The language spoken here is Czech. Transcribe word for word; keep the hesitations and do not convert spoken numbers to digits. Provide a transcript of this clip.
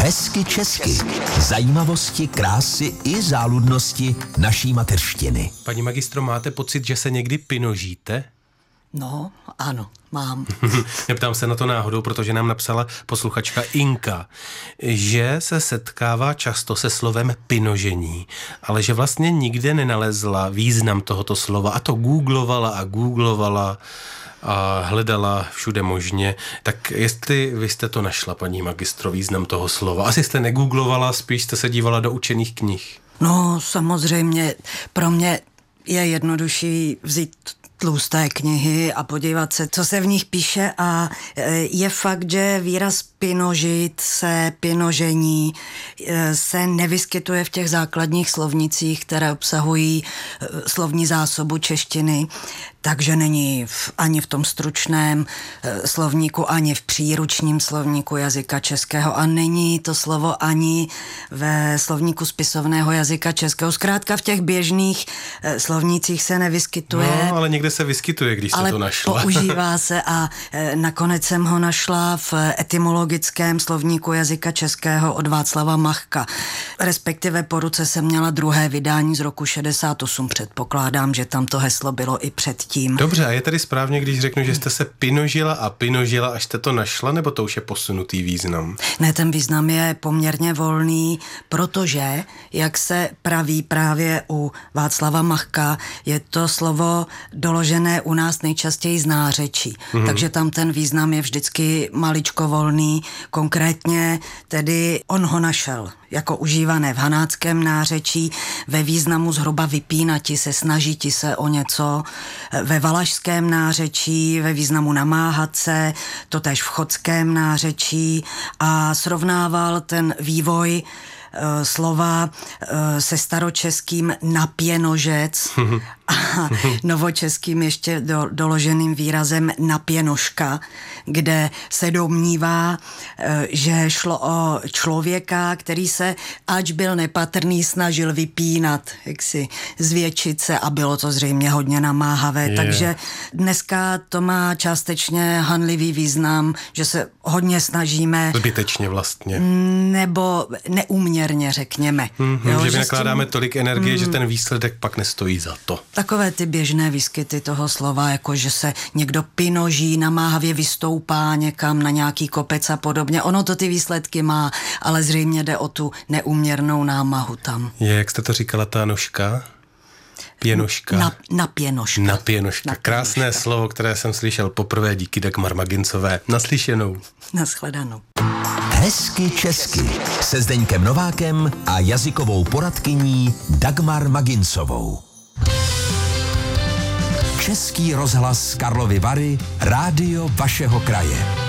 Hezky česky. Zajímavosti, krásy i záludnosti naší mateřštiny. Paní magistro, máte pocit, že se někdy pinožíte? No, ano, mám. Neptám se na to náhodou, protože nám napsala posluchačka Inka, že se setkává často se slovem pinožení, ale že vlastně nikde nenalezla význam tohoto slova a to googlovala a googlovala a hledala všude možně. Tak jestli vy jste to našla, paní magistro, význam toho slova? Asi jste negooglovala, spíš jste se dívala do učených knih. No, samozřejmě, pro mě je jednodušší vzít tlusté knihy a podívat se, co se v nich píše, a je fakt, že výraz pinožit se, pinožení se nevyskytuje v těch základních slovnicích, které obsahují slovní zásobu češtiny, takže není v, ani v tom stručném slovníku, ani v příručním slovníku jazyka českého a není to slovo ani ve slovníku spisovného jazyka českého. Zkrátka v těch běžných slovnících se nevyskytuje. No, ale někde se vyskytuje, když jste ale to našla. Ale používá se a e, nakonec jsem ho našla v etymologickém slovníku jazyka českého od Václava Machka. Respektive po ruce jsem měla druhé vydání z roku šedesát osm. Předpokládám, že tam to heslo bylo i předtím. Dobře, a je tady správně, když řeknu, že jste se pinožila a pinožila, až jste to našla, nebo to už je posunutý význam? Ne, ten význam je poměrně volný, protože, jak se praví právě u Václava Machka, je to slovo doložené u nás nejčastěji z nářečí. Mm-hmm. Takže tam ten význam je vždycky maličko volný. Konkrétně tedy on ho našel jako užívané v hanáckém nářečí ve významu zhruba vypínati se, snažíti se o něco, ve valašském nářečí ve významu namáhat se, totéž v chotském nářečí, a srovnával ten vývoj slova se staročeským napěnožec a novočeským ještě do, doloženým výrazem napěnožka, kde se domnívá, že šlo o člověka, který se, ač byl nepatrný, snažil vypínat, jaksi zvětšit se, a bylo to zřejmě hodně namáhavé. Yeah. Takže dneska to má částečně hanlivý význam, že se hodně snažíme. Zbytečně vlastně. Nebo neuměrně, řekněme. Mm-hmm, jo, že vynakládáme tím tolik energie, mm, že ten výsledek pak nestojí za to. Takové ty běžné výskyty toho slova, jako že se někdo pinoží, namáhavě vystoupá někam na nějaký kopec a podobně. Ono to ty výsledky má, ale zřejmě jde o tu neúměrnou námahu tam. Je, jak jste to říkala, ta nožka? Pěnožka. Na, na pěnožka. Na pěnožka. Krásné slovo, které jsem slyšel poprvé díky Dagmar Magincové. Naslyšenou. Nashledanou. Hezky česky se Zdeňkem Novákem a jazykovou poradkyní Dagmar Magincovou. Český rozhlas Karlovy Vary, rádio vašeho kraje.